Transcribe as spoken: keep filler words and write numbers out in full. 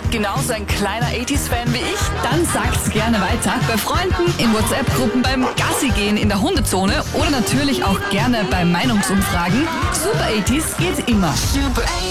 genauso ein kleiner achtziger-Fan wie ich? Dann sagt's gerne weiter. Bei Freunden, in WhatsApp-Gruppen, beim Gassi-Gehen in der Hundezone oder natürlich auch gerne bei Meinungsumfragen. Super achtziger geht immer. Super